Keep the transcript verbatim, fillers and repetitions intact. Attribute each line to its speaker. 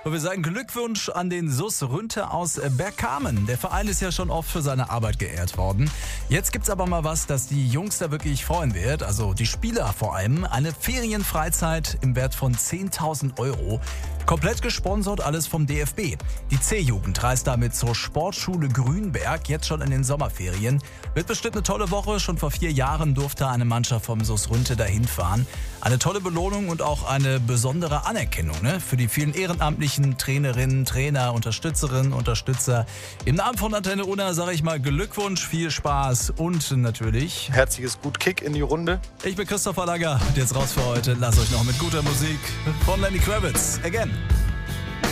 Speaker 1: Und wir sagen Glückwunsch an den S U S Rünte aus Bergkamen. Der Verein ist ja schon oft für seine Arbeit geehrt worden. Jetzt gibt's aber mal was, das die Jungs da wirklich freuen wird. Also die Spieler vor allem. Eine Ferienfreizeit im Wert von zehntausend Euro. Komplett gesponsert, alles vom D F B. Die C-Jugend reist damit zur Sportschule Grünberg, jetzt schon in den Sommerferien. Wird bestimmt eine tolle Woche. Schon vor vier Jahren durfte eine Mannschaft vom S U S Rünte dahin fahren. Eine tolle Belohnung und auch eine besondere Anerkennung, ne? Für die vielen ehrenamtlichen Trainerinnen, Trainer, Unterstützerinnen, Unterstützer. Im Namen von Antenne Unna sage ich mal Glückwunsch, viel Spaß und natürlich
Speaker 2: herzliches Gut-Kick in die Runde.
Speaker 1: Ich bin Christopher Langer und jetzt raus für heute. Lasst euch noch mit guter Musik von Lenny Kravitz. Again.